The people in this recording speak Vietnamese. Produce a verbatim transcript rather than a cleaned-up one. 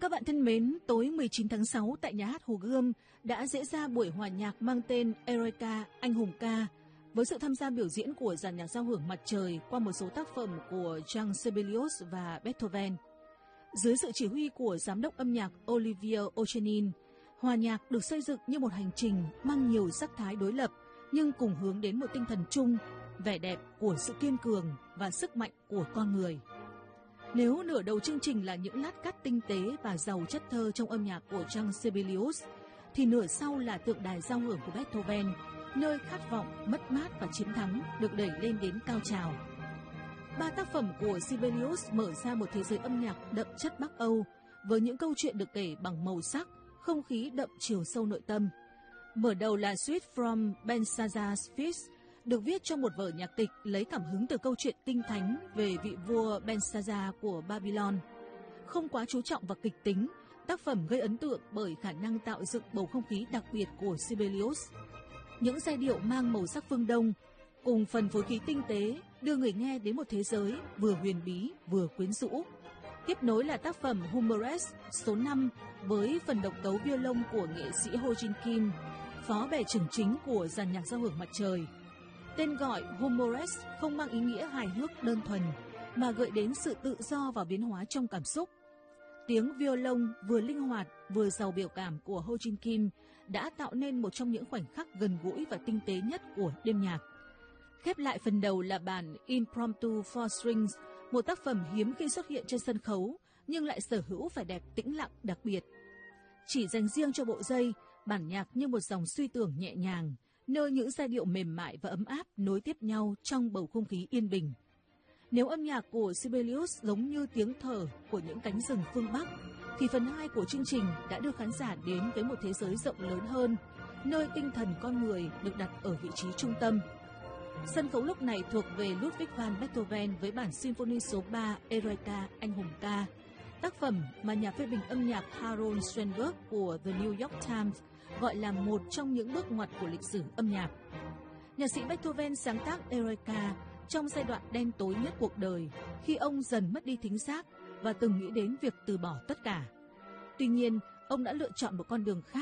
Các bạn thân mến, tối mười chín tháng sáu tại Nhà hát Hồ Gươm đã diễn ra buổi hòa nhạc mang tên Eroica Anh Hùng Ca với sự tham gia biểu diễn của dàn nhạc giao hưởng mặt trời qua một số tác phẩm của Jean Sibelius và Beethoven. Dưới sự chỉ huy của giám đốc âm nhạc Olivier Ochanin, hòa nhạc được xây dựng như một hành trình mang nhiều sắc thái đối lập nhưng cùng hướng đến một tinh thần chung, vẻ đẹp của sự kiên cường và sức mạnh của con người. Nếu nửa đầu chương trình là những lát cắt tinh tế và giàu chất thơ trong âm nhạc của Jean Sibelius, thì nửa sau là tượng đài giao hưởng của Beethoven, nơi khát vọng, mất mát và chiến thắng được đẩy lên đến cao trào. Ba tác phẩm của Sibelius mở ra một thế giới âm nhạc đậm chất Bắc Âu, với những câu chuyện được kể bằng màu sắc, không khí đậm chiều sâu nội tâm. Mở đầu là Suite from Belshazzar's Feast, được viết trong một vở nhạc kịch lấy cảm hứng từ câu chuyện kinh thánh về vị vua Belshazzar của Babylon. Không quá chú trọng vào kịch tính, tác phẩm gây ấn tượng bởi khả năng tạo dựng bầu không khí đặc biệt của Sibelius. Những giai điệu mang màu sắc phương Đông cùng phần phối khí tinh tế đưa người nghe đến một thế giới vừa huyền bí vừa quyến rũ. Tiếp nối là tác phẩm Humores số năm với phần độc tấu violon của nghệ sĩ Ho Jin Kim, phó bè trưởng chính của dàn nhạc giao hưởng mặt trời. Tên gọi Humores không mang ý nghĩa hài hước đơn thuần, mà gợi đến sự tự do và biến hóa trong cảm xúc. Tiếng violon vừa linh hoạt vừa giàu biểu cảm của Ho Jin Kim đã tạo nên một trong những khoảnh khắc gần gũi và tinh tế nhất của đêm nhạc. Khép lại phần đầu là bản Impromptu for Strings, một tác phẩm hiếm khi xuất hiện trên sân khấu nhưng lại sở hữu vẻ đẹp tĩnh lặng đặc biệt. Chỉ dành riêng cho bộ dây, bản nhạc như một dòng suy tưởng nhẹ nhàng, nơi những giai điệu mềm mại và ấm áp nối tiếp nhau trong bầu không khí yên bình. Nếu âm nhạc của Sibelius giống như tiếng thở của những cánh rừng phương Bắc, thì phần hai của chương trình đã đưa khán giả đến với một thế giới rộng lớn hơn, nơi tinh thần con người được đặt ở vị trí trung tâm. Sân khấu lúc này thuộc về Ludwig van Beethoven với bản Symphony số ba Eroica Anh Hùng Ca, tác phẩm mà nhà phê bình âm nhạc Harold Sternberg của The New York Times gọi là một trong những bước ngoặt của lịch sử âm nhạc. Nhạc sĩ Beethoven sáng tác Eroica trong giai đoạn đen tối nhất cuộc đời, khi ông dần mất đi thính giác và từng nghĩ đến việc từ bỏ tất cả. Tuy nhiên, ông đã lựa chọn một con đường khác.